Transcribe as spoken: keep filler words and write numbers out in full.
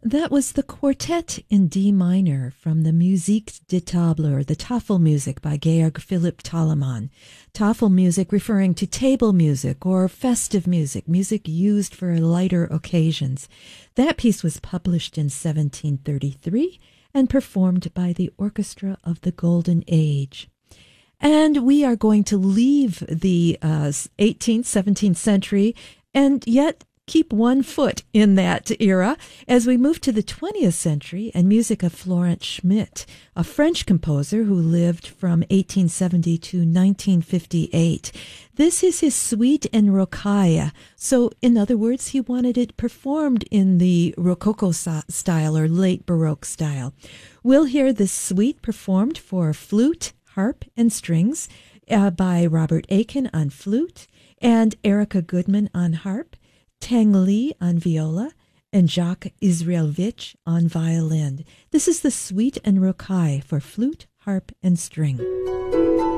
That was the Quartet in D minor from the Musique de Table, or the Tafelmusik by Georg Philipp Telemann. Tafelmusik referring to table music or festive music, music used for lighter occasions. That piece was published in seventeen thirty-three and performed by the Orchestra of the Golden Age. And we are going to leave the uh, eighteenth, seventeenth century and yet keep one foot in that era as we move to the twentieth century and music of Florent Schmitt, a French composer who lived from eighteen seventy to nineteen fifty-eight. This is his suite en rocaille. So, in other words, he wanted it performed in the Rococo style or late Baroque style. We'll hear this suite performed for flute, harp, and strings uh, by Robert Aiken on flute and Erica Goodman on harp, Tang Li on viola, and Jacques Israelvich on violin. This is the Suite en Rocaille for flute, harp, and string.